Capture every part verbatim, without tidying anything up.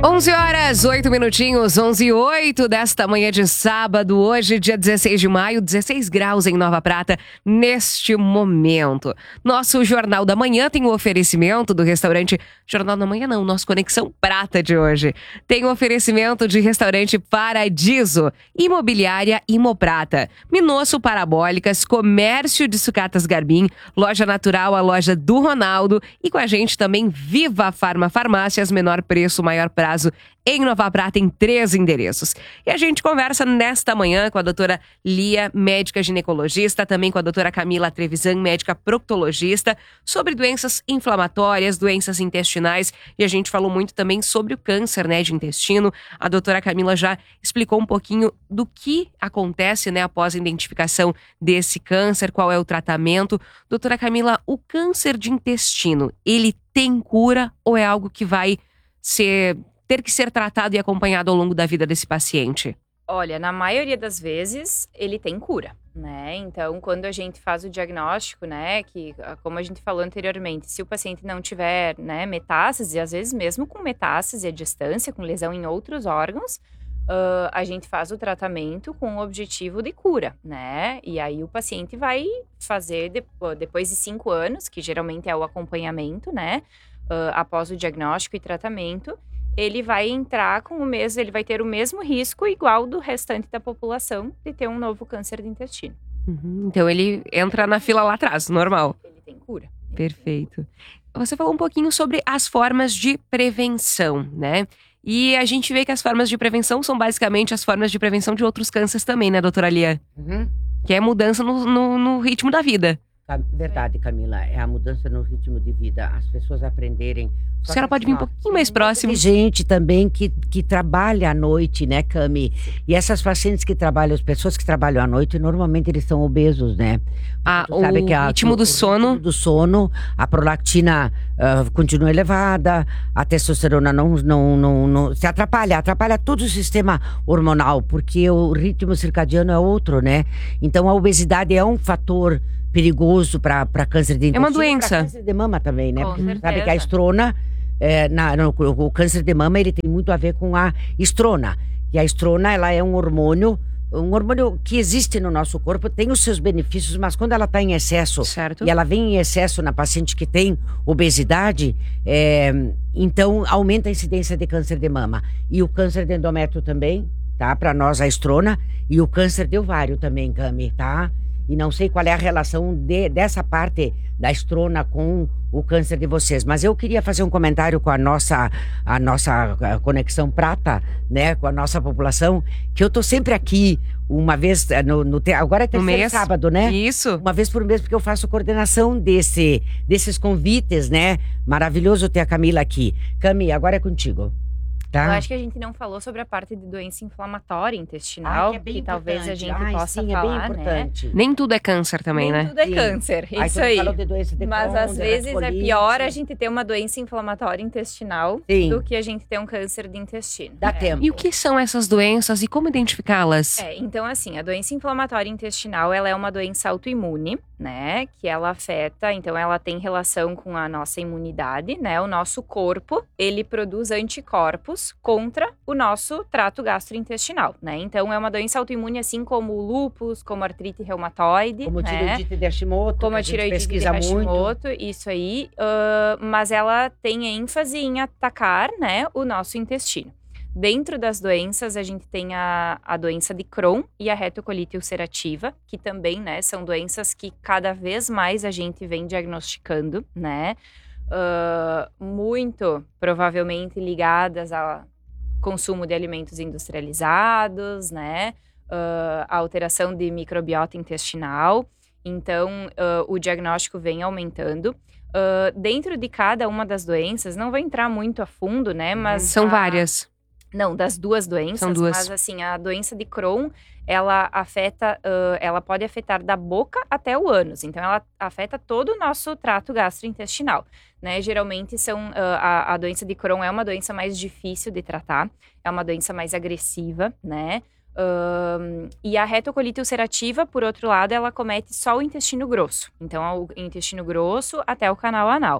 onze horas, oito minutinhos, onze e oito desta manhã de sábado, hoje dia dezesseis de maio, dezesseis graus em Nova Prata, neste momento. Nosso Jornal da Manhã tem o oferecimento do restaurante... Jornal da Manhã não, nosso Conexão Prata de hoje. Tem o oferecimento de restaurante Paradiso, Imobiliária Imoprata, Minosso Parabólicas, Comércio de Sucatas Garbim, Loja Natural, a loja do Ronaldo e com a gente também Viva Farma Farmácias, menor preço, maior prazo em Nova Prata, em três endereços. E a gente conversa nesta manhã com a doutora Lia, médica ginecologista, também com a doutora Camila Trevisan, médica proctologista, sobre doenças inflamatórias, doenças intestinais, e a gente falou muito também sobre o câncer, né, de intestino. A doutora Camila já explicou um pouquinho do que acontece, né, após a identificação desse câncer, qual é o tratamento. Doutora Camila, o câncer de intestino, ele tem cura ou é algo que vai ser... ter que ser tratado e acompanhado ao longo da vida desse paciente? Olha, na maioria das vezes, ele tem cura, né? Então, quando a gente faz o diagnóstico, né, que, como a gente falou anteriormente, se o paciente não tiver, né, metástase, às vezes mesmo com metástase à distância, com lesão em outros órgãos, uh, a gente faz o tratamento com o objetivo de cura, né? E aí o paciente vai fazer, de, depois de cinco anos, que geralmente é o acompanhamento, né, uh, após o diagnóstico e tratamento, ele vai entrar com o mesmo, ele vai ter o mesmo risco igual do restante da população de ter um novo câncer de intestino. Uhum, então ele entra na fila lá atrás, normal. Ele tem cura. Perfeito. Você falou um pouquinho sobre as formas de prevenção, né? E a gente vê que as formas de prevenção são basicamente as formas de prevenção de outros cânceres também, né, doutora Lia? Uhum. Que é mudança no, no, no ritmo da vida. Verdade, Camila, é a mudança no ritmo de vida, as pessoas aprenderem. A senhora pode vir um pouquinho mais próximo. Tem gente também que, que trabalha à noite, né, Cami? E essas pacientes que trabalham, as pessoas que trabalham à noite, normalmente eles são obesos, né? Ah, o sabe que a, ritmo do o, sono. O ritmo do sono, a prolactina uh, continua elevada, a testosterona não, não, não, não se atrapalha, atrapalha todo o sistema hormonal, porque o ritmo circadiano é outro, né? Então a obesidade é um fator perigoso para câncer de intestino. É uma doença. Pra câncer de mama também, né? Com Porque certeza. sabe que a estrona, é, na, no, o câncer de mama, ele tem muito a ver com a estrona. E a estrona, ela é um hormônio, um hormônio que existe no nosso corpo, tem os seus benefícios, mas quando ela está em excesso, certo, e ela vem em excesso na paciente que tem obesidade, é, então aumenta a incidência de câncer de mama. E o câncer de endométrio também, tá? Para nós, a estrona. E o câncer de ovário também, Cami, tá? E não sei qual é a relação de, dessa parte da estrona com o câncer de vocês. Mas eu queria fazer um comentário com a nossa, a nossa Conexão Prata, né? Com a nossa população, que eu tô sempre aqui, uma vez, no, no agora é terceiro sábado, né? Isso. Uma vez por mês, porque eu faço coordenação desse, desses convites, né? Maravilhoso ter a Camila aqui. Cami, agora é contigo. Tá? Eu acho que a gente não falou sobre a parte de doença inflamatória intestinal, Ai, que, é que talvez a gente Ai, possa sim, falar, é bem importante. né? Nem tudo é câncer também, Nem né? tudo é Sim. câncer, Aí, isso tu aí. falou de doença de Mas Crohn, às de vezes é retocolite. pior a gente ter uma doença inflamatória intestinal Sim. do que a gente ter um câncer de intestino. Dá É. tempo. E o que são essas doenças e como identificá-las? É, então assim, a doença inflamatória intestinal, ela é uma doença autoimune, né, que ela afeta, então ela tem relação com a nossa imunidade, né, o nosso corpo, ele produz anticorpos contra o nosso trato gastrointestinal, né, então é uma doença autoimune assim como o lúpus, como a artrite reumatoide, Como a né, tireoidite de Hashimoto, como que a a gente tireoidite de pesquisa muito. Hashimoto, isso aí, uh, mas ela tem ênfase em atacar, né, o nosso intestino. Dentro das doenças, a gente tem a, a doença de Crohn e a retocolite ulcerativa, que também, né, são doenças que cada vez mais a gente vem diagnosticando, né, uh, muito provavelmente ligadas ao consumo de alimentos industrializados, né, uh, a alteração de microbiota intestinal. Então, uh, o diagnóstico vem aumentando. Uh, dentro de cada uma das doenças, não vou entrar muito a fundo, né, mas... São a... várias. Não, das duas doenças, São duas. Mas assim, a doença de Crohn, ela afeta, uh, ela pode afetar da boca até o ânus, então ela afeta todo o nosso trato gastrointestinal, né, geralmente são, uh, a, a doença de Crohn é uma doença mais difícil de tratar, é uma doença mais agressiva, né, uh, e a retocolite ulcerativa, por outro lado, ela comete só o intestino grosso, então o intestino grosso até o canal anal.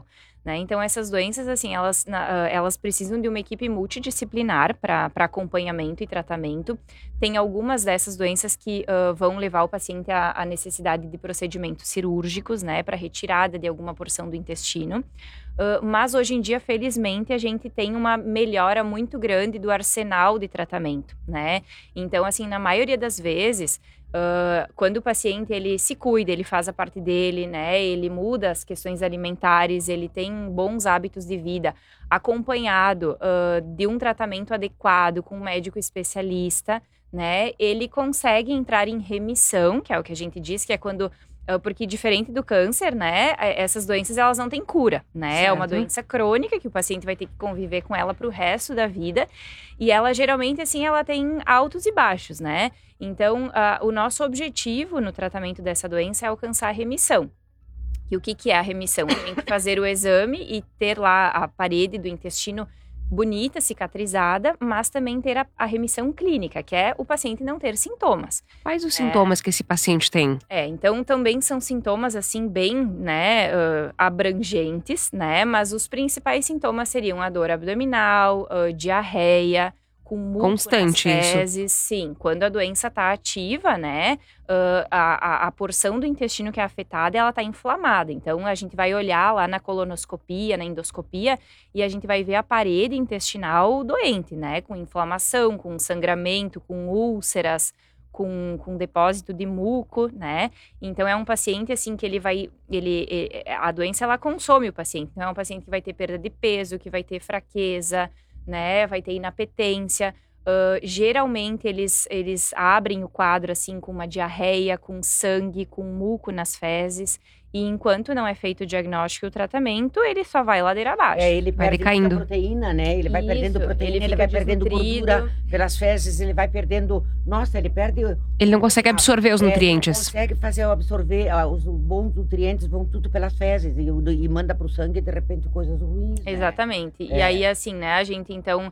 né? Então, essas doenças, assim, elas, na, elas precisam de uma equipe multidisciplinar para acompanhamento e tratamento. Tem algumas dessas doenças que uh, vão levar o paciente à, à necessidade de procedimentos cirúrgicos, né, para retirada de alguma porção do intestino. Uh, mas hoje em dia, felizmente, a gente tem uma melhora muito grande do arsenal de tratamento, né? Então, assim, na maioria das vezes, uh, quando o paciente ele se cuida, ele faz a parte dele, né? Ele muda as questões alimentares, ele tem bons hábitos de vida, acompanhado uh, de um tratamento adequado com um médico especialista, né? Ele consegue entrar em remissão, que é o que a gente diz, que é quando porque diferente do câncer, né, essas doenças elas não têm cura, né, certo. É uma doença crônica que o paciente vai ter que conviver com ela para o resto da vida, e ela geralmente, assim, ela tem altos e baixos, né, então uh, o nosso objetivo no tratamento dessa doença é alcançar a remissão. E o que que é a remissão? Tem que fazer o exame e ter lá a parede do intestino bonita, cicatrizada, mas também ter a, a remissão clínica, que é o paciente não ter sintomas. Quais os é, sintomas que esse paciente tem? É, então também são sintomas assim bem, né, uh, abrangentes, né, mas os principais sintomas seriam a dor abdominal, uh, diarreia, com muco constante nas fezes, isso. Sim, quando a doença está ativa, né, uh, a, a, a porção do intestino que é afetada, ela está inflamada. Então, a gente vai olhar lá na colonoscopia, na endoscopia, e a gente vai ver a parede intestinal doente, né, com inflamação, com sangramento, com úlceras, com, com depósito de muco, né, então é um paciente, assim, que ele vai, ele, a doença, ela consome o paciente, então é um paciente que vai ter perda de peso, que vai ter fraqueza, né, vai ter inapetência, uh, geralmente eles, eles abrem o quadro, assim, com uma diarreia, com sangue, com muco nas fezes, e enquanto não é feito o diagnóstico e o tratamento, ele só vai ladeira abaixo. É, ele vai perde caindo. muita proteína, né, ele vai Isso, perdendo proteína, ele, ele vai perdendo desnutrido. gordura pelas fezes, ele vai perdendo, nossa, ele perde... Ele não consegue absorver os é, nutrientes. Ele não consegue fazer absorver, ah, os bons nutrientes vão tudo pelas fezes, e, e manda pro sangue, de repente, coisas ruins, né? Exatamente. E É. aí, assim, né, a gente, então,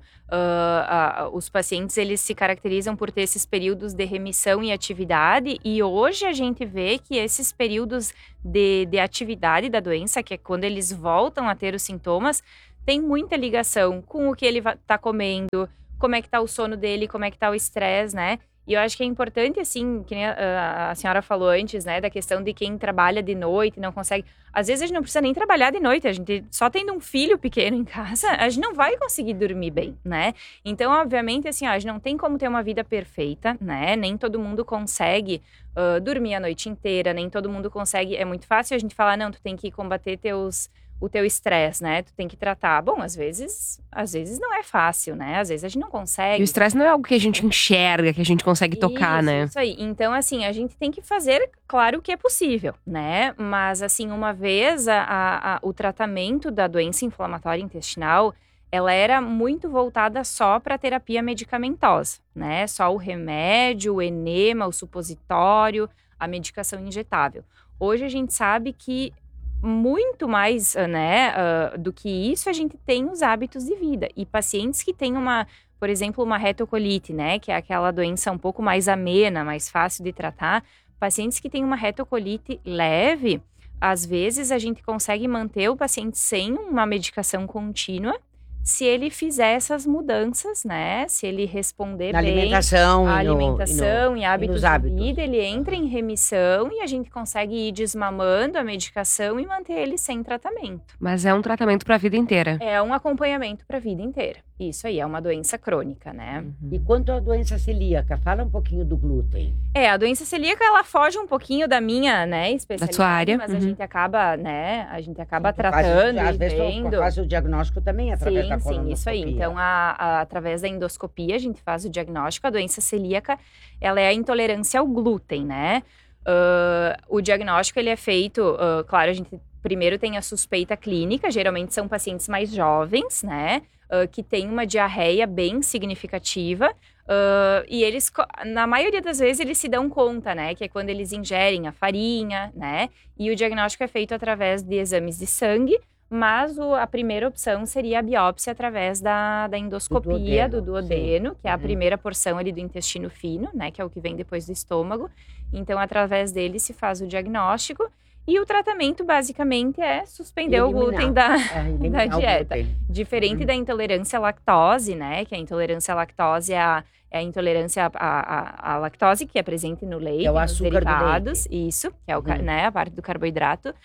uh, uh, os pacientes, eles se caracterizam por ter esses períodos de remissão e atividade, e hoje a gente vê que esses períodos de, de atividade da doença, que é quando eles voltam a ter os sintomas, tem muita ligação com o que ele tá comendo, como é que tá o sono dele, como é que tá o estresse, né? E eu acho que é importante, assim, que nem a, a senhora falou antes, né, da questão de quem trabalha de noite e não consegue... Às vezes a gente não precisa nem trabalhar de noite, a gente só tendo um filho pequeno em casa, a gente não vai conseguir dormir bem, né? Então, obviamente, assim, ó, a gente não tem como ter uma vida perfeita, né? Nem todo mundo consegue uh, dormir a noite inteira, nem todo mundo consegue... É muito fácil a gente falar, não, tu tem que combater teus... o teu estresse, né? Tu tem que tratar. Bom, às vezes, às vezes não é fácil, né? Às vezes a gente não consegue. E o estresse não é algo que a gente enxerga, que a gente consegue tocar, isso, né? Isso aí. Então, assim, a gente tem que fazer, claro, o que é possível, né? Mas, assim, uma vez a, a, a, o tratamento da doença inflamatória intestinal, ela era muito voltada só para terapia medicamentosa, né? Só o remédio, o enema, o supositório, a medicação injetável. Hoje a gente sabe que muito mais, né, uh, do que isso, a gente tem os hábitos de vida. E pacientes que têm uma, por exemplo, uma retocolite, né, que é aquela doença um pouco mais amena, mais fácil de tratar, pacientes que têm uma retocolite leve, às vezes a gente consegue manter o paciente sem uma medicação contínua, se ele fizer essas mudanças, né? Se ele responder Na bem alimentação, a e no- alimentação e, e hábitos, nos hábitos. de vida, ele entra em remissão e a gente consegue ir desmamando a medicação e manter ele sem tratamento. Mas é um tratamento pra vida inteira. É um acompanhamento para a vida inteira. Isso aí, é uma doença crônica, né? E quanto à doença celíaca, fala um pouquinho do glúten. É, a doença celíaca, ela foge um pouquinho da minha, né, especialidade. sua área, Mas uhum. a gente acaba, né, a gente acaba Tu faz- tratando às e vezes tu vendo. faz o diagnóstico também através Sim, da sim, isso aí. colonoscopia. Então, a, a- através da endoscopia, a gente faz o diagnóstico. A doença celíaca, ela é a intolerância ao glúten, né? Ah, o diagnóstico, ele é feito, ah, claro, a gente primeiro tem a suspeita clínica, geralmente são pacientes mais jovens, né? ah, que têm uma diarreia bem significativa. ah, e eles, co- na maioria das vezes, eles se dão conta, né? Que é quando eles ingerem a farinha, né? E o diagnóstico é feito através de exames de sangue. Mas o- a primeira opção seria a biópsia através da, da endoscopia do duodeno, duodeno, que é a Uhum. primeira porção ali do intestino fino, né? Que é o que vem depois do estômago. Então, através dele se faz o diagnóstico. E o tratamento, basicamente, é suspender Eliminar. o glúten da, É, eliminar da o dieta. glúten. Diferente Uhum. da intolerância à lactose, né? Que a intolerância à lactose é a, é a intolerância à, à, à lactose que é presente no leite, É o nos açúcar do derivados. Isso, que é o, ca- Uhum. né, a parte do carboidrato.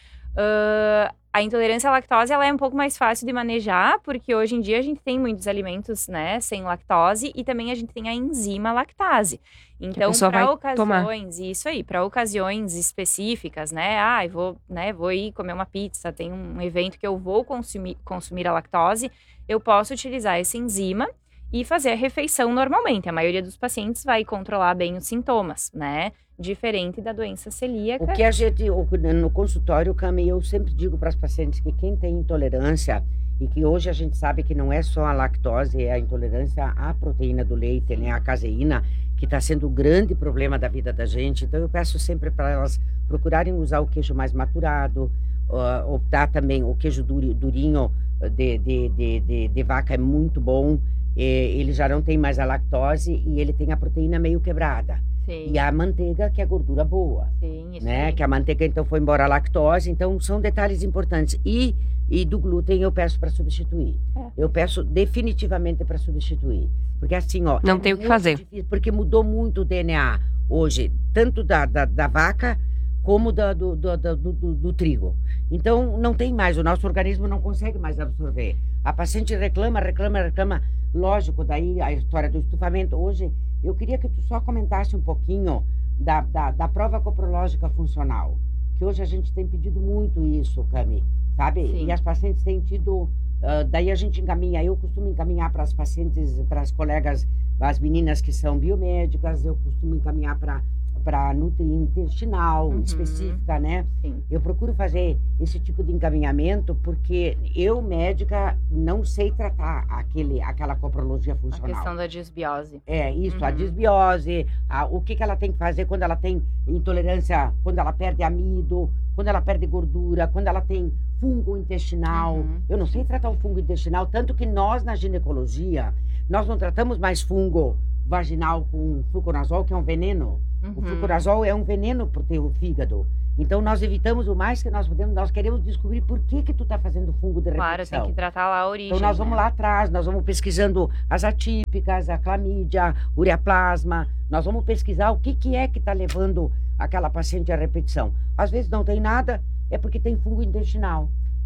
Ah, a intolerância à lactose, ela é um pouco mais fácil de manejar, porque hoje em dia a gente tem muitos alimentos, né, sem lactose, e também a gente tem a enzima lactase. Então, pessoa para vai tomar. ocasiões, isso aí, para ocasiões específicas, né, ah, eu vou, né, vou ir comer uma pizza, tem um evento que eu vou consumir, consumir a lactose, eu posso utilizar essa enzima e fazer a refeição normalmente. A maioria dos pacientes vai controlar bem os sintomas, né? Diferente da doença celíaca. O que a gente, o- no consultório, Cami, eu sempre digo para as pacientes que quem tem intolerância, e que hoje a gente sabe que não é só a lactose, é a intolerância à proteína do leite, né, a caseína, que está sendo o grande problema da vida da gente. Então eu peço sempre para elas procurarem usar o queijo mais maturado, ó, optar também, o queijo duri- durinho de, de, de, de, de vaca é muito bom, eh, ele já não tem mais a lactose e ele tem a proteína meio quebrada. Sim, E a manteiga, que é gordura boa, sim, isso né? aí. Que a manteiga, então, foi embora a lactose. Então, são detalhes importantes. E, e do glúten eu peço para substituir. É. Eu peço definitivamente para substituir. Porque assim, ó... Não é tem o que muito fazer. difícil, porque mudou muito o D N A hoje. Tanto da, da, da vaca, como da, do, do, do, do, do trigo. Então, não tem mais. O nosso organismo não consegue mais absorver. A paciente reclama, reclama, reclama. Lógico, daí a história do estufamento. Hoje, eu queria que tu só comentasse um pouquinho da, da, da prova coprológica funcional. Que hoje a gente tem pedido muito isso, Cami, sabe? Sim. E as pacientes têm tido... ah, daí a gente encaminha, eu costumo encaminhar para as pacientes, para as colegas, as meninas que são biomédicas, eu costumo encaminhar para para nutriintestinal Uhum. específica, né? Sim. Eu procuro fazer esse tipo de encaminhamento porque eu, médica, não sei tratar aquele, aquela coprologia A funcional. questão da disbiose. É, isso, a Uhum. disbiose, a- o que, que ela tem que fazer quando ela tem intolerância, quando ela perde amido, quando ela perde gordura, quando ela tem fungo intestinal. Uhum. Eu não sei tratar o fungo intestinal, tanto que nós, na ginecologia, nós não tratamos mais fungo vaginal com fluconazol, que é um veneno. O Uhum. fluconazol é um veneno pro teu fígado. Então, nós evitamos o mais que nós podemos, nós queremos descobrir por que que tu tá fazendo fungo de Claro, repetição. tem que tratar lá a origem. Então, nós vamos né? lá atrás, nós vamos pesquisando as atípicas, a clamídia, ureaplasma, nós vamos pesquisar o que, que é que está levando aquela paciente à repetição. Às vezes não tem nada, é porque tem fungo intestinal.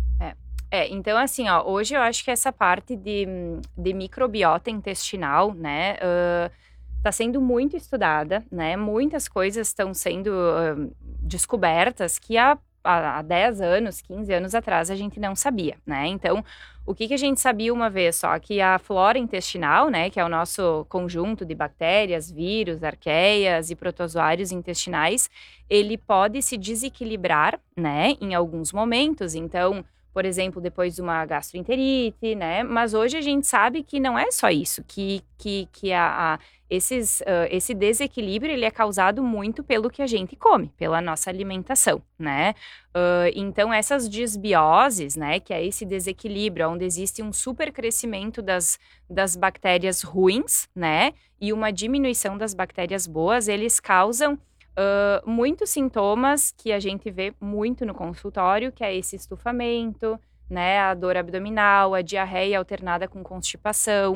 É, então assim, ó, hoje eu acho que essa parte de, de microbiota intestinal, né, uh, tá sendo muito estudada, né, muitas coisas estão sendo uh, descobertas que há, há dez anos, quinze anos atrás a gente não sabia, né, então o que, que a gente sabia uma vez só? Que a flora intestinal, né, que é o nosso conjunto de bactérias, vírus, arqueias e protozoários intestinais, ele pode se desequilibrar, né, em alguns momentos, então... Por exemplo, depois de uma gastroenterite, né? Mas hoje a gente sabe que não é só isso, que, que, que a, a, esses, uh, esse desequilíbrio ele é causado muito pelo que a gente come, pela nossa alimentação, né? Uh, então, essas disbioses, né? Que é esse desequilíbrio, onde existe um supercrescimento das, das bactérias ruins, né? E uma diminuição das bactérias boas, eles causam... Uh, muitos sintomas que a gente vê muito no consultório, que é esse estufamento, né, a dor abdominal, a diarreia alternada com constipação,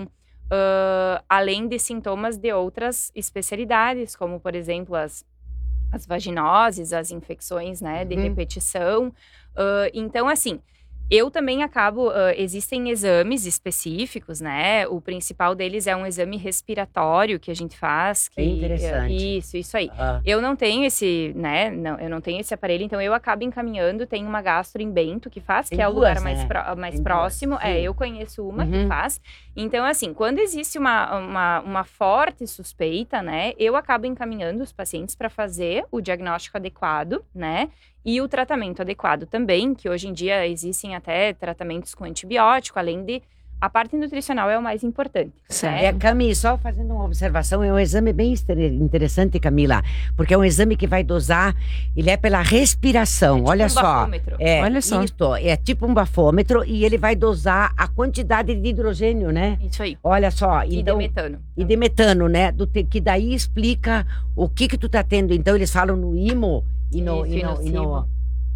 uh, além de sintomas de outras especialidades, como, por exemplo, as, as vaginoses, as infecções, né, de Uhum. repetição. Uh, então, assim... Eu também acabo, uh, existem exames específicos, né? O principal deles é um exame respiratório que a gente faz. Que, É interessante. uh, isso, isso aí. Ah, Eu não tenho esse, né? Não, eu não tenho esse aparelho, então eu acabo encaminhando. Tem uma gastro em Bento que faz, Tem que é o lugar duas, mais, né? pró- mais Tem duas, próximo. É, sim. eu conheço uma que Uhum. faz. Então, assim, quando existe uma, uma, uma forte suspeita, né? Eu acabo encaminhando os pacientes para fazer o diagnóstico adequado, né? E o tratamento adequado também, que hoje em dia existem até tratamentos com antibiótico, além de... A parte nutricional é o mais importante. Certo. É, Cami, só fazendo uma observação, é um exame bem estere- interessante, Camila, porque é um exame que vai dosar, ele é pela respiração, Tipo olha um só. bafômetro. É, Olha só. Isto, é tipo um bafômetro e ele vai dosar a quantidade de hidrogênio, né? Isso aí. Olha só, E então... de metano. E de metano, né? Do te- que daí explica o que que tu tá tendo. Então, eles falam no I M O e no... Isso, e e no no, e no SIBO.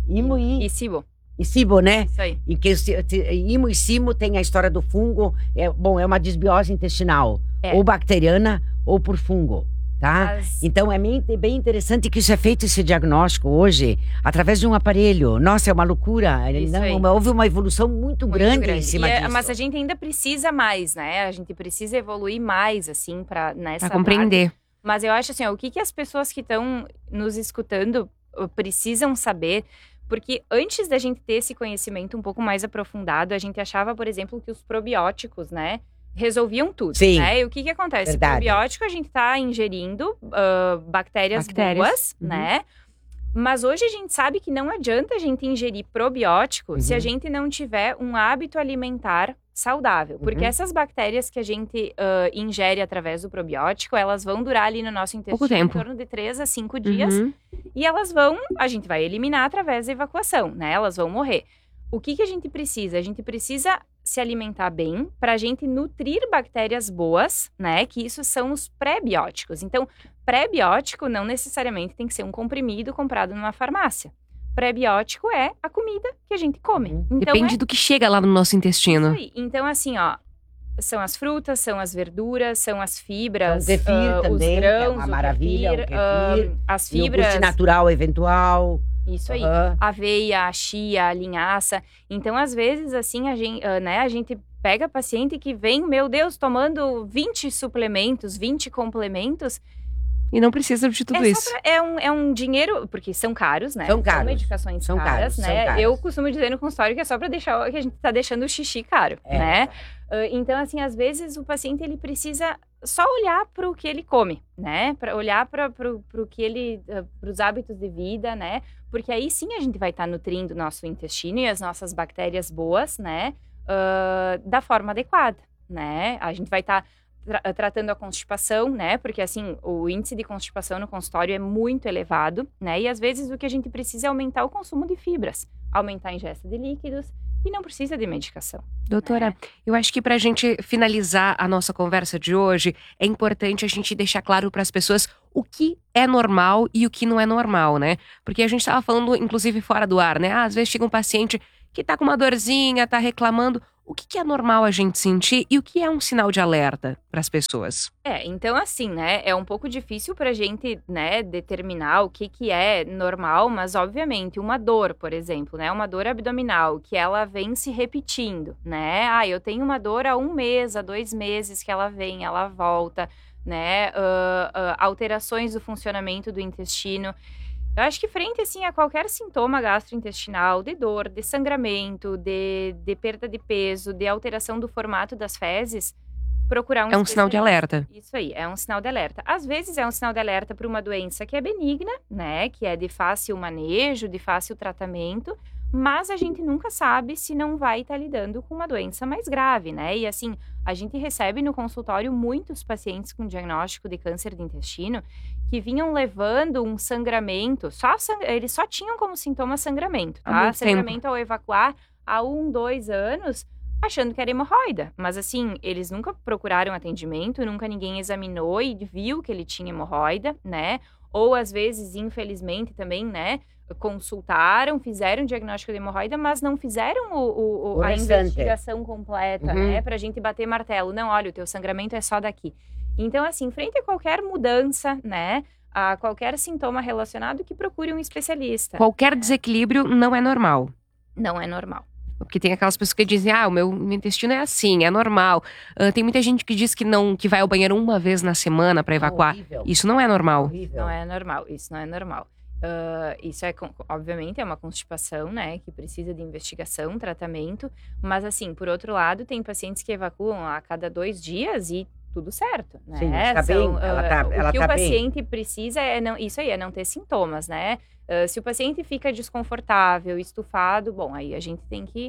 Imo e, E SIBO. e SIBO, né? Isso aí. E que se- te- imo e simo tem a história do fungo. É, bom, é uma desbiose intestinal. É. Ou bacteriana ou por fungo, tá? As- Então é bem, é bem interessante que isso é feito, esse diagnóstico hoje, através de um aparelho. Nossa, é uma loucura. Isso Não, aí. houve uma evolução muito, Muito grande, em cima E é- disso. Mas a gente ainda precisa mais, né? A gente precisa evoluir mais, assim, pra, nessa Pra compreender. parte. Mas eu acho assim, ó, o que, que as pessoas que estão nos escutando uh, precisam saber. Porque antes da gente ter esse conhecimento um pouco mais aprofundado, a gente achava, por exemplo, que os probióticos, né, resolviam tudo, Sim. né? E o que que acontece? Verdade. O probiótico, a gente tá ingerindo ah, bactérias, Bactérias. boas, Uhum. né? Mas hoje a gente sabe que não adianta a gente ingerir probiótico se a Uhum. gente não tiver um hábito alimentar saudável. Porque Uhum. essas bactérias que a gente ah, ingere através do probiótico, elas vão durar ali no nosso intestino tempo. em torno de três a cinco dias. Uhum. E elas vão, a gente vai eliminar através da evacuação, né? Elas vão morrer. O que, que a gente precisa? A gente precisa se alimentar bem para a gente nutrir bactérias boas, né? Que isso são os pré-bióticos. Então, pré-biótico não necessariamente tem que ser um comprimido comprado numa farmácia. Pré-biótico é a comida que a gente come. Uhum. Então, Depende é do que chega lá no nosso intestino. isso aí. Então, assim, ó, são as frutas, são as verduras, são as fibras, São kefir ah, também, os que é grãos, uma o maravilha, kefir, o kefir, ah, as fibras, Iogurte natural, eventual. isso aí. Aham. Aveia, a chia, a linhaça. Então, às vezes, assim, a gente, né, a gente pega paciente que vem, meu Deus, tomando vinte suplementos, vinte complementos. E não precisa de tudo é, isso. só pra- é, um, é um dinheiro, porque são caros, né? São caros. medicações São caras, caros, são né? caros. Eu costumo dizer no consultório que é só pra deixar, que a gente tá deixando o xixi caro, É. né? Ah, então, assim, às vezes o paciente, ele precisa só olhar para o que ele come, né? Para olhar para o que ele, para os hábitos de vida, né? Porque aí sim a gente vai estar nutrindo o nosso intestino e as nossas bactérias boas, né? Ah, da forma adequada, né? A gente vai estar tra- tratando a constipação, né? Porque, assim, o índice de constipação no consultório é muito elevado, né? E às vezes o que a gente precisa é aumentar o consumo de fibras, aumentar a ingesta de líquidos e não precisa de medicação. Doutora, né? eu acho que pra gente finalizar a nossa conversa de hoje, é importante a gente deixar claro para as pessoas o que é normal e o que não é normal, né? Porque a gente estava falando, inclusive fora do ar, né? Ah, às vezes chega um paciente que tá com uma dorzinha, tá reclamando. O que, que é normal a gente sentir e o que é um sinal de alerta para as pessoas? É, então assim, né, é um pouco difícil pra gente, né, determinar o que que é normal, mas obviamente uma dor, por exemplo, né, uma dor abdominal, que ela vem se repetindo, né, ah, eu tenho uma dor há um mês, há dois meses que ela vem, ela volta, né, ah, ah, alterações do funcionamento do intestino. Eu acho que frente, assim, a qualquer sintoma gastrointestinal, de dor, de sangramento, de, de perda de peso, de alteração do formato das fezes, procurar um É um sinal de especialista. alerta. Isso aí, é um sinal de alerta. Às vezes é um sinal de alerta para uma doença que é benigna, né? Que é de fácil manejo, de fácil tratamento, mas a gente nunca sabe se não vai estar lidando com uma doença mais grave, né? E assim, a gente recebe no consultório muitos pacientes com diagnóstico de câncer de intestino que vinham levando um sangramento, só sang- eles só tinham como sintoma sangramento, Há tá? muito Sangramento ao evacuar há um, dois anos, achando que era hemorroida. Mas assim, eles nunca procuraram atendimento, nunca ninguém examinou e viu que ele tinha hemorroida, né? Ou às vezes, infelizmente também, né? Consultaram, fizeram diagnóstico de hemorroida, mas não fizeram o, o- o- O a restante. investigação completa, Uhum. né? Pra gente bater martelo. Não, olha, o teu sangramento é só daqui. Então, assim, frente a qualquer mudança, né? A qualquer sintoma relacionado, que procure um especialista. Qualquer desequilíbrio não é normal. Não é normal. Porque tem aquelas pessoas que dizem, ah, o meu intestino é assim, é normal. Ah, tem muita gente que diz que não, que vai ao banheiro uma vez na semana para evacuar. Horrível. Isso não é normal. Horrível. Não é normal, isso não é normal. Ah, isso é, com- obviamente, é uma constipação, né, que precisa de investigação, tratamento, mas assim, por outro lado, tem pacientes que evacuam a cada dois dias e tudo certo, né? Sim, está bem, ela ah, tá- o ela que tá o bem. paciente precisa é não, isso aí, é não ter sintomas, né? Ah, se o paciente fica desconfortável, estufado, bom, aí a gente tem que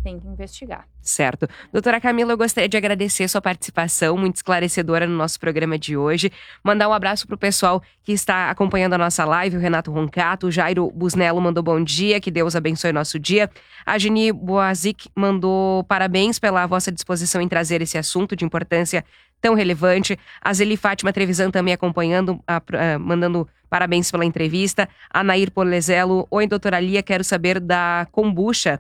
tem que investigar. Certo. Doutora Camila, eu gostaria de agradecer sua participação, muito esclarecedora no nosso programa de hoje. Mandar um abraço pro pessoal que está acompanhando a nossa live, o Renato Roncato, o Jairo Busnello mandou bom dia, que Deus abençoe nosso dia. A Geni Boazic mandou parabéns pela vossa disposição em trazer esse assunto de importância tão relevante. A Zeli Fátima Trevisan também acompanhando, a, a, mandando parabéns pela entrevista. A Nair Polezelo, oi doutora Lia, quero saber da kombucha.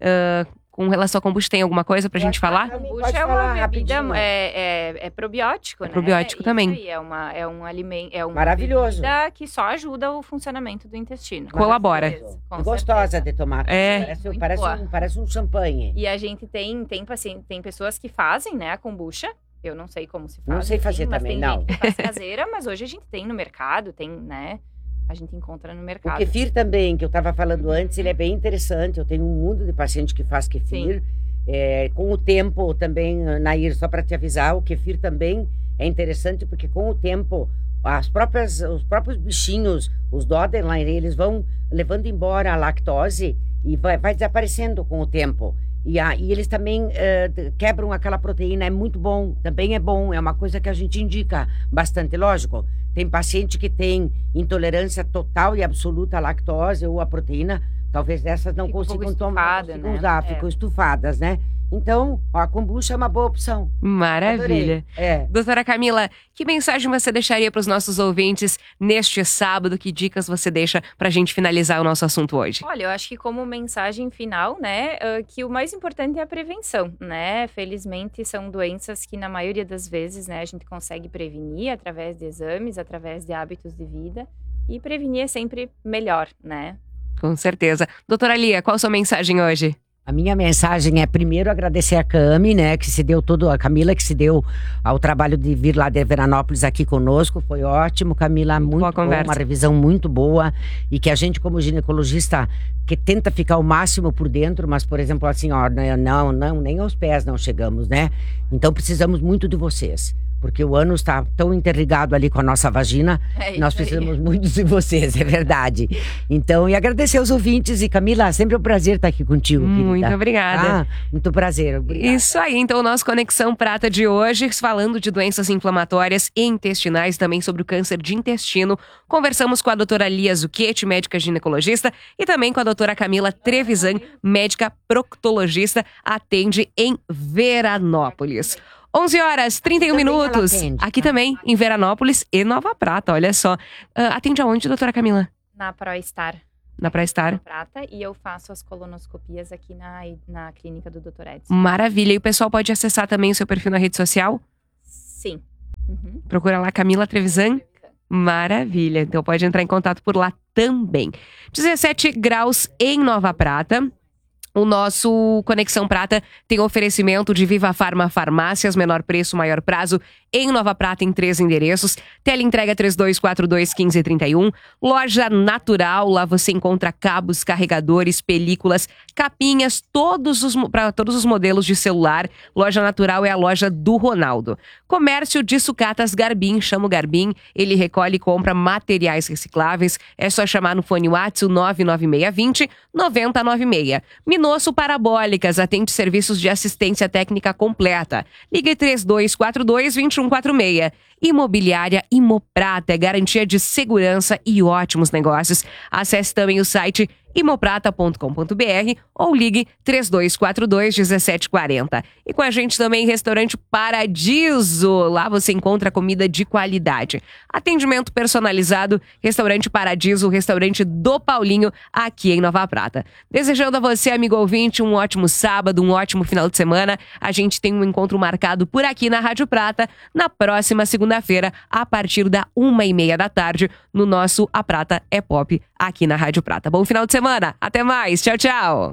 Uh, com relação à kombucha, tem alguma coisa pra Pode gente falar? falar. Kombucha Pode é uma falar bebida, rapidinho. é, é, é probiótico, É né? probiótico Isso também. aí, é, uma, é um alimento, é uma Maravilhoso. bebida que só ajuda o funcionamento do intestino. Colabora. Com certeza, com Gostosa certeza. de tomar. É. Parece, Muito parece, boa. um, parece um champanhe. E a gente tem, tem, paciente, tem pessoas que fazem, né, a kombucha. Eu não sei como se faz. Não sei fazer assim, mas também, tem não. gente que faz caseira, mas hoje a gente tem no mercado, tem, né? A gente encontra no O mercado. kefir também, que eu estava falando antes, ele é bem interessante. Eu tenho um mundo de paciente que faz kefir. É, com o tempo também, Nair, só para te avisar, o kefir também é interessante porque com o tempo as próprias, os próprios bichinhos, os Doderlein, eles vão levando embora a lactose e vai, vai desaparecendo com o tempo. E, a, e eles também uh, quebram aquela proteína, é muito bom, também é bom, é uma coisa que a gente indica bastante, lógico. Tem paciente que tem intolerância total e absoluta à lactose ou à proteína, talvez essas não Fica um consigam pouco tomar, estufada, consigam né? usar, É. ficam estufadas, né? Então, ó, a kombucha é uma boa opção. Maravilha. Adorei. É. Doutora Camila, que mensagem você deixaria para os nossos ouvintes neste sábado? Que dicas você deixa pra gente finalizar o nosso assunto hoje? Olha, eu acho que como mensagem final, né, uh, que o mais importante é a prevenção, né? Felizmente são doenças que na maioria das vezes, né, a gente consegue prevenir através de exames, através de hábitos de vida. E prevenir é sempre melhor, né? Com certeza. Doutora Lia, qual a sua mensagem hoje? A minha mensagem é primeiro agradecer a Cami, né, que se deu todo, a Camila que se deu ao trabalho de vir lá de Veranópolis aqui conosco, foi ótimo, Camila, Muito muito boa bom, conversa. uma revisão muito boa e que a gente como ginecologista que tenta ficar o máximo por dentro, mas por exemplo assim, ó, não, não, nem aos pés não chegamos, né? Então precisamos muito de vocês. Porque o ânus está tão interligado ali com a nossa vagina, É nós isso aí. precisamos muito de vocês, é verdade. Então, e agradecer aos ouvintes. E Camila, sempre um prazer estar aqui contigo, querida. Muito obrigada. Ah, muito prazer. Obrigada. Isso aí, então o nosso Conexão Prata de hoje, falando de doenças inflamatórias e intestinais, também sobre o câncer de intestino. Conversamos com a doutora Lia Zucchetti, médica ginecologista, e também com a doutora Camila Trevisan, médica proctologista, atende em Veranópolis. onze horas, trinta e um Também ela minutos. atende, Aqui tá? também, em Veranópolis e Nova Prata, olha só. Ah, atende aonde, doutora Camila? Na ProStar. Na Praia Star. Prata, e eu faço as colonoscopias aqui na, na clínica do doutor Edson. Maravilha. E o pessoal pode acessar também o seu perfil na rede social? Sim. Uhum. Procura lá Camila Trevisan. Maravilha. Então pode entrar em contato por lá também. dezessete graus em Nova Prata. O nosso Conexão Prata tem oferecimento de Viva Farma Farmácias, menor preço, maior prazo, em Nova Prata, em três endereços. Teleentrega três dois quatro dois, um cinco três um. Loja Natural, lá você encontra cabos, carregadores, películas, capinhas, todos os, para todos os modelos de celular. Loja Natural é a loja do Ronaldo. Comércio de sucatas Garbim, chama o Garbim, ele recolhe e compra materiais recicláveis. É só chamar no fone WhatsApp nove nove seis dois zero, nove zero nove seis. Minosso Parabólicas, atende serviços de assistência técnica completa. Ligue três dois quatro dois, dois um quatro seis. Imobiliária Imoprata, é garantia de segurança e ótimos negócios. Acesse também o site imoprata ponto com ponto b r ou ligue três dois quatro dois, um sete quatro zero. E com a gente também Restaurante Paradiso. Lá você encontra comida de qualidade. Atendimento personalizado, Restaurante Paradiso, o restaurante do Paulinho, aqui em Nova Prata. Desejando a você, amigo ouvinte, um ótimo sábado, um ótimo final de semana. A gente tem um encontro marcado por aqui na Rádio Prata, na próxima segunda-feira, a partir da uma e meia da tarde, no nosso A Prata é Pop, aqui na Rádio Prata. Bom final de semana, até mais, tchau, tchau!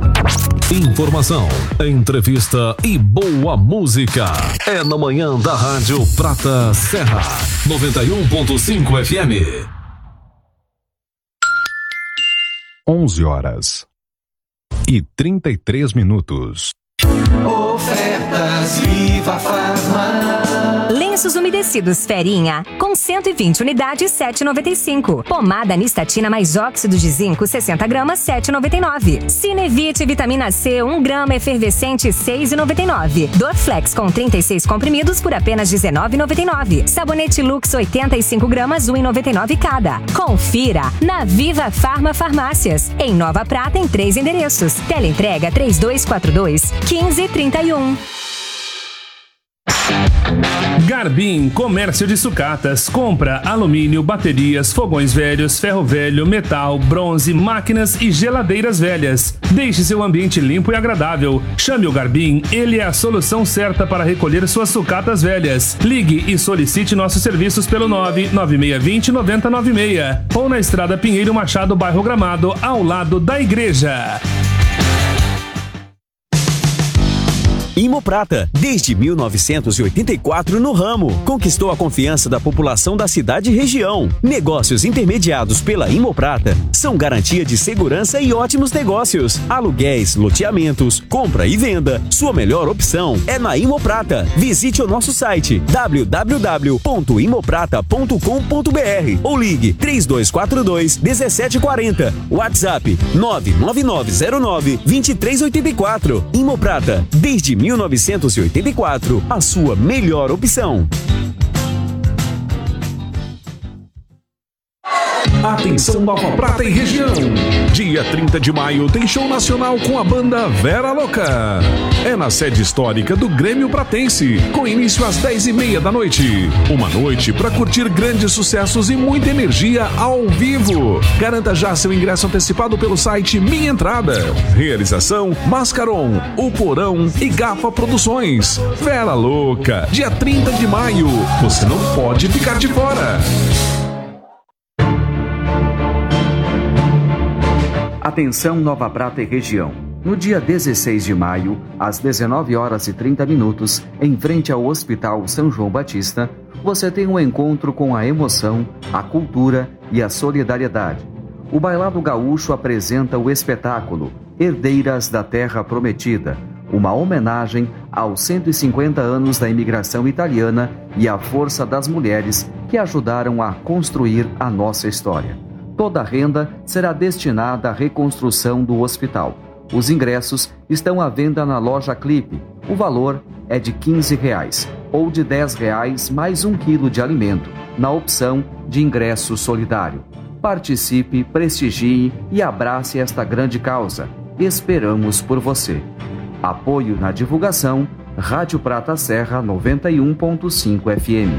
Informação, entrevista e boa música. É na manhã da Rádio Prata Serra, noventa e um ponto cinco F M. onze horas e trinta e três minutos. Ofertas Viva Farma. Lenço Lenços umedecidos Ferinha, com cento e vinte unidades, sete reais e noventa e cinco centavos. Pomada Nistatina mais óxido de zinco, sessenta gramas, sete reais e noventa e nove centavos. Cinevite Vitamina C, um grama efervescente, seis reais e noventa e nove centavos. Dorflex com trinta e seis comprimidos por apenas dezenove reais e noventa e nove centavos. Sabonete Lux, oitenta e cinco gramas, um real e noventa e nove centavos cada. Confira na Viva Farma Farmácias, em Nova Prata, em três endereços. Teleentrega três dois quatro dois, um cinco três um. Garbim Comércio de Sucatas. Compra alumínio, baterias, fogões velhos, ferro velho, metal, bronze, máquinas e geladeiras velhas. Deixe seu ambiente limpo e agradável. Chame o Garbim, ele é a solução certa para recolher suas sucatas velhas. Ligue e solicite nossos serviços pelo nove nove seis dois zero, nove zero nove seis ou na Estrada Pinheiro Machado, bairro Gramado, ao lado da igreja. Imoprata, desde mil novecentos e oitenta e quatro no ramo, conquistou a confiança da população da cidade e região. Negócios intermediados pela Imoprata são garantia de segurança e ótimos negócios. Aluguéis, loteamentos, compra e venda. Sua melhor opção é na Imoprata. Visite o nosso site w w w ponto imoprata ponto com ponto b r ou ligue três dois quatro dois, um sete quatro zero. WhatsApp nove nove nove zero nove, dois três oito quatro. Imoprata, desde mil novecentos e oitenta e quatro, a sua melhor opção. Atenção Nova Prata e região. Dia trinta de maio tem show nacional com a banda Vera Louca. É na sede histórica do Grêmio Pratense, com início às dez e meia da noite. Uma noite para curtir grandes sucessos e muita energia ao vivo. Garanta já seu ingresso antecipado pelo site Minha Entrada. Realização Mascaron, O Porão e Gafa Produções. Vera Louca, dia trinta de maio. Você não pode ficar de fora. Atenção Nova Prata e região. No dia dezesseis de maio, às dezenove horas e trinta minutos, em frente ao Hospital São João Batista, você tem um encontro com a emoção, a cultura e a solidariedade. O Bailado Gaúcho apresenta o espetáculo Herdeiras da Terra Prometida, uma homenagem aos cento e cinquenta anos da imigração italiana e à força das mulheres que ajudaram a construir a nossa história. Toda a renda será destinada à reconstrução do hospital. Os ingressos estão à venda na loja Clipe. O valor é de quinze reais ou de dez reais mais um quilo de alimento, na opção de ingresso solidário. Participe, prestigie e abrace esta grande causa. Esperamos por você. Apoio na divulgação, Rádio Prata Serra noventa e um ponto cinco F M.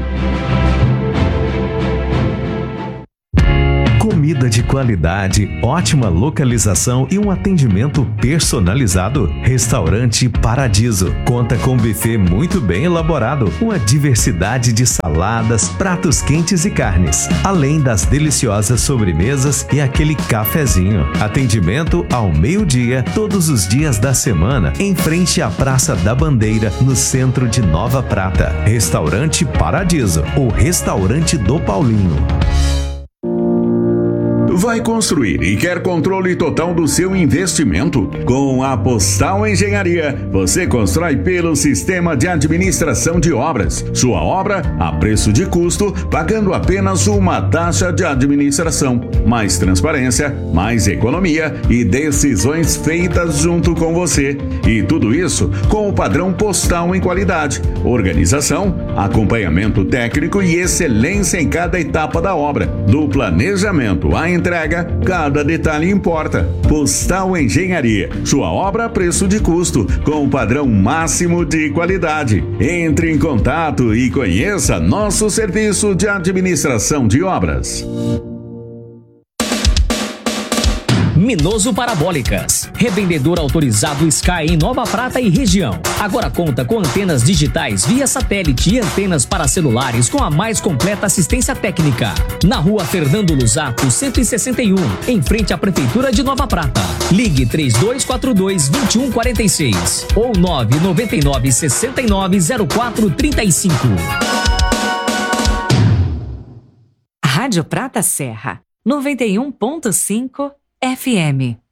Comida de qualidade, ótima localização e um atendimento personalizado. Restaurante Paradiso conta com um buffet muito bem elaborado, uma diversidade de saladas, pratos quentes e carnes, além das deliciosas sobremesas e aquele cafezinho. Atendimento ao meio-dia, todos os dias da semana, em frente à Praça da Bandeira, no centro de Nova Prata. Restaurante Paradiso, o restaurante do Paulinho. Vai construir e quer controle total do seu investimento? Com a Postal Engenharia, você constrói pelo Sistema de Administração de Obras. Sua obra a preço de custo, pagando apenas uma taxa de administração. Mais transparência, mais economia e decisões feitas junto com você. E tudo isso com o padrão postal em qualidade, organização, acompanhamento técnico e excelência em cada etapa da obra. Do planejamento à entrega, cada detalhe importa. Postal Engenharia, sua obra a preço de custo, com o padrão máximo de qualidade. Entre em contato e conheça nosso serviço de administração de obras. Minoso Parabólicas, revendedor autorizado Sky em Nova Prata e região. Agora conta com antenas digitais via satélite e antenas para celulares com a mais completa assistência técnica. Na rua Fernando Luzato, cento e sessenta e um, em frente à Prefeitura de Nova Prata. Ligue três dois quatro dois, dois um quatro seis ou nove nove nove, seis nove zero quatro três cinco. Rádio Prata Serra, noventa e um ponto cinco F M.